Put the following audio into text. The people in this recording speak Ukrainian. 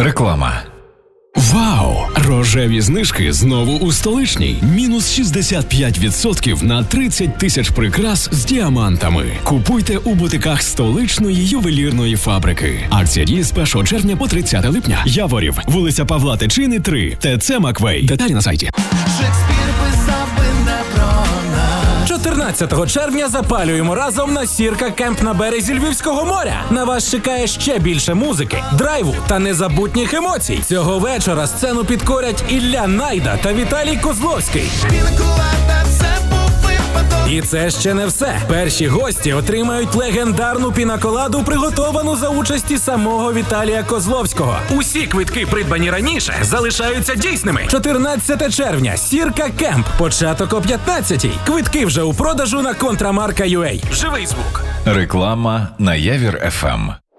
Реклама. Вау! Рожеві знижки знову у столичній. Мінус 65% на 30 тисяч прикрас з діамантами. Купуйте у бутиках столичної ювелірної фабрики. Акція діє з 1 червня по 30 липня. Яворів, вулиця Павла Тичини, 3. ТЦ Маквей. Деталі на сайті. Шекспір писав би не про нас. 14 червня запалюємо разом на Сірка Кемп на березі Львівського моря. На вас чекає ще більше музики, драйву та незабутніх емоцій. Цього вечора сцену підкорять Ілля Найда та Віталій Козловський. Пінкулада, це був випадок. І це ще не все. Перші гості отримають легендарну пінаколаду, приготовану за участі самого Віталія Козловського. Усі квитки, придбані раніше, залишаються дійсними. 14 червня. Сірка Кемп. Початок о 15-й. Квитки вже у продажу на Контрамарка.ua. Живий звук. Реклама на Явір ФМ.